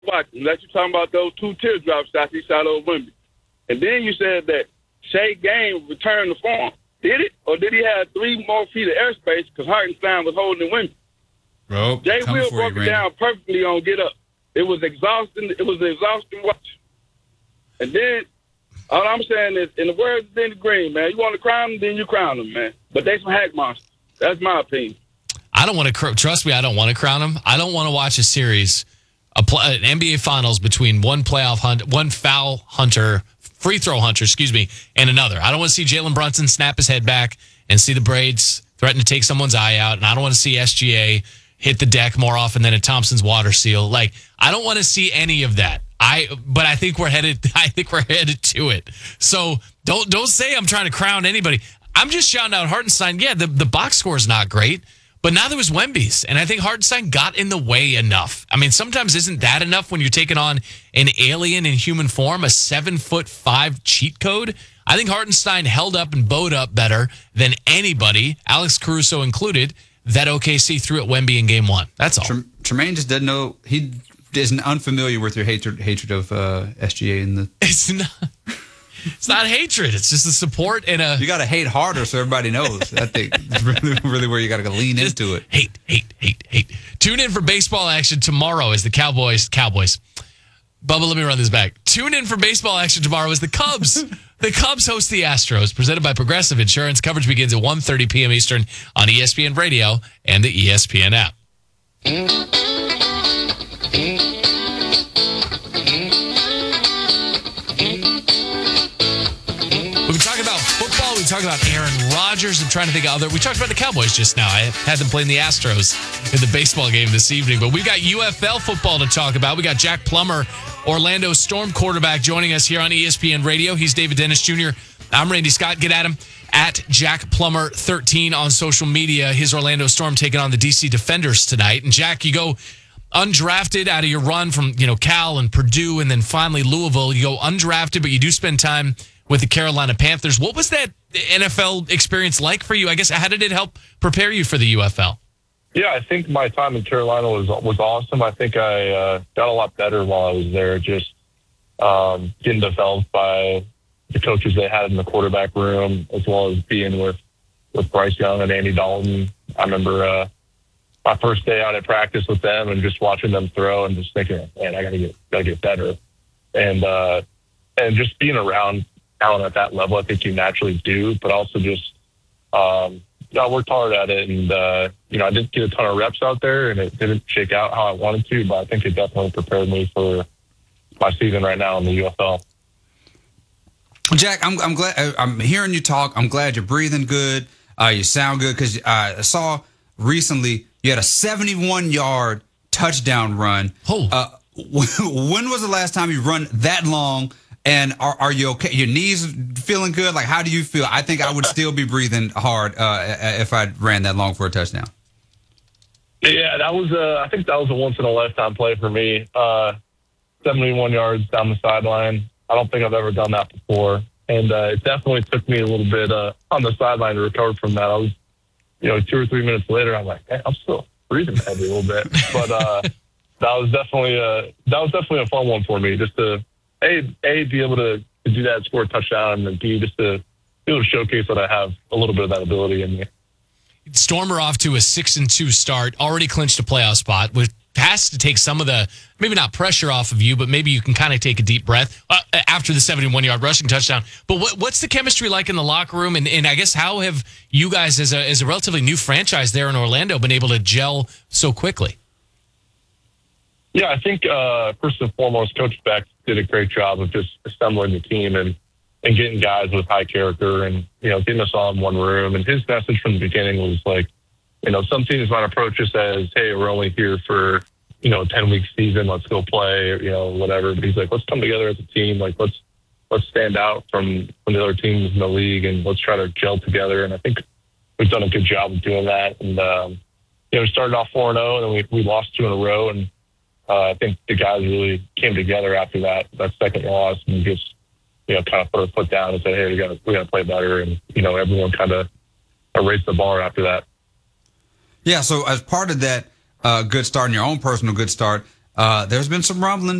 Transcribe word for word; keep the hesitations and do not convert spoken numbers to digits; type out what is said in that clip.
watching. Unless you're talking about those two teardrop shots he shot over Wemby. And then you said that Shea Game returned the form. Did it? Or did he have three more feet of airspace because Hartenstein was holding Wemby? Bro, Jay Will broke you, it down perfectly on Get Up. It was exhausting. It was an exhausting watch. And then, all I'm saying is, in the words of Denny Green, man, you want to crown them, then you crown them, man. But they some hack monsters. That's my opinion. I don't want to, cr- trust me, I don't want to crown them. I don't want to watch a series, a pl- an N B A Finals between one playoff hunt, one foul hunter, free throw hunter, excuse me, and another. I don't want to see Jalen Brunson snap his head back and see the braids threaten to take someone's eye out. And I don't want to see S G A hit the deck more often than a Thompson's water seal. Like, I don't want to see any of that. I, but I think we're headed, I think we're headed to it. So don't, don't say I'm trying to crown anybody. I'm just shouting out Hartenstein. Yeah, the, the box score is not great, but neither was Wemby's. And I think Hartenstein got in the way enough. I mean, sometimes isn't that enough when you're taking on an alien in human form, a seven foot five cheat code? I think Hartenstein held up and bowed up better than anybody, Alex Caruso included, that O K C threw at Wemby in game one. That's all. Tremaine just doesn't know. He is unfamiliar with your hatred hatred of uh, S G A in the. It's not. It's not hatred. It's just the support and a. You got to hate harder so everybody knows. I think that's really, really where you got to lean just into it. Hate, hate, hate, hate. Tune in for baseball action tomorrow as the Cowboys. Cowboys. Bubba, let me run this back. Tune in for baseball action tomorrow as the Cubs. The Cubs host the Astros, presented by Progressive Insurance. Coverage begins at one thirty p.m. Eastern on E S P N Radio and the E S P N app. We talk about football. We talk about Aaron Rodgers. I'm trying to think of other. We talked about the Cowboys just now. I had them playing the Astros in the baseball game this evening. But we've got U F L football to talk about. We got Jack Plummer, Orlando Storm quarterback, joining us here on E S P N Radio. He's David Dennis Junior I'm Randy Scott. Get at him at Jack Plummer thirteen on social media. His Orlando Storm taking on the D C Defenders tonight. And Jack, you go undrafted out of your run from, you know, Cal and Purdue and then finally Louisville. You go undrafted, but you do spend time with the Carolina Panthers. What was that N F L experience like for you? I guess, how did it help prepare you for the U F L? Yeah, I think my time in Carolina was was awesome. I think I uh, got a lot better while I was there, just um, getting developed by the coaches they had in the quarterback room, as well as being with, with Bryce Young and Andy Dalton. I remember uh, my first day out at practice with them and just watching them throw and just thinking, man, I gotta get gotta get better. And uh, and just being around talent at that level, I think you naturally do, but also just um, I worked hard at it, and uh, you know, I didn't get a ton of reps out there, and it didn't shake out how I wanted to, but I think it definitely prepared me for my season right now in the U F L. Jack, I'm I'm glad I'm hearing you talk. I'm glad you're breathing good. Uh, you sound good because uh, I saw recently you had a seventy-one yard touchdown run. Oh. Uh, when was the last time you run that long? And are are you okay? Your knees feeling good? Like, how do you feel? I think I would still be breathing hard uh, if I ran that long for a touchdown. Yeah, that was a, I think that was a once in a lifetime play for me. Uh, seventy-one yards down the sideline. I don't think I've ever done that before. And uh, it definitely took me a little bit uh, on the sideline to recover from that. I was, you know, two or three minutes later, I'm like, hey, I'm still breathing heavy a little bit. But uh, that was definitely a, that was definitely a fun one for me, just to, A, a be able to, to do that, score a touchdown, and then B, just to be able to showcase that I have a little bit of that ability in me. Stormer off to a six and two start, already clinched a playoff spot, which has to take some of the, maybe not pressure off of you, but maybe you can kind of take a deep breath uh, after the seventy-one yard rushing touchdown. But what, what's the chemistry like in the locker room? And, and I guess how have you guys, as a, as a relatively new franchise there in Orlando, been able to gel so quickly? Yeah, I think uh, first and foremost, Coach Beck did a great job of just assembling the team and, and getting guys with high character and, you know, getting us all in one room. And his message from the beginning was like, you know, some teams might approach us as, hey, we're only here for, you know, a ten-week season. Let's go play, or, you know, whatever. But he's like, let's come together as a team. Like, let's let's stand out from, from the other teams in the league, and let's try to gel together. And I think we've done a good job of doing that. And, um, you know, we started off four and oh, and then we, we lost two in a row. And uh, I think the guys really came together after that, that second loss, and just, you know, kind of put our foot down and said, hey, we got we got to play better. And, you know, everyone kind of erased the bar after that. Yeah, so as part of that uh, good start and your own personal good start, Uh, there's been some rumbling